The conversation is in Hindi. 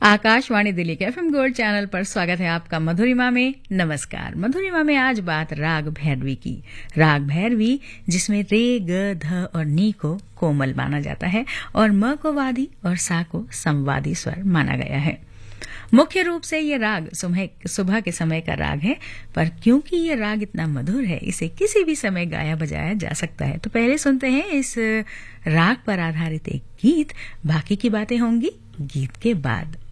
आकाशवाणी दिल्ली के एफएम गोल्ड चैनल पर स्वागत है आपका मधुरिमा में। नमस्कार। मधुरिमा में आज बात राग भैरवी की। राग भैरवी जिसमें रे, ग, ध और नी को कोमल माना जाता है और म को वादी और सा को संवादी स्वर माना गया है। मुख्य रूप से ये राग सुबह के समय का राग है, पर क्योंकि ये राग इतना मधुर है इसे किसी भी समय गाया बजाया जा सकता है। तो पहले सुनते हैं इस राग पर आधारित एक गीत, बाकी की बातें होंगी गीत के बाद।